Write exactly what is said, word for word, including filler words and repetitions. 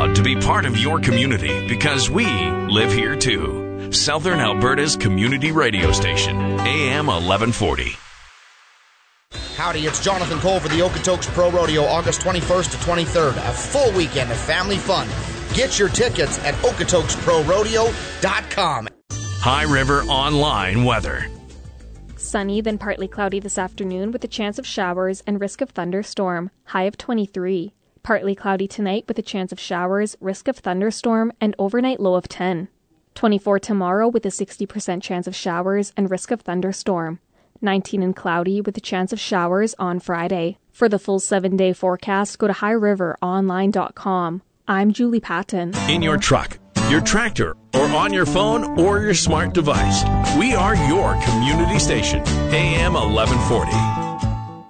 proud to be part of your community because we live here too. Southern Alberta's community radio station, A M eleven forty. Howdy, it's Jonathan Cole for the Okotoks Pro Rodeo, August twenty-first to twenty-third. A full weekend of family fun. Get your tickets at okotoks pro rodeo dot com. High River Online weather. Sunny, then partly cloudy this afternoon with a chance of showers and risk of thunderstorm. High of twenty-three. Partly cloudy tonight with a chance of showers, risk of thunderstorm, and overnight low of ten. twenty-four tomorrow with a sixty percent chance of showers and risk of thunderstorm. nineteen and cloudy with a chance of showers on Friday. For the full seven-day forecast, go to high river online dot com. I'm Julie Patton. In your truck, your tractor, or on your phone or your smart device, we are your community station, A M eleven forty.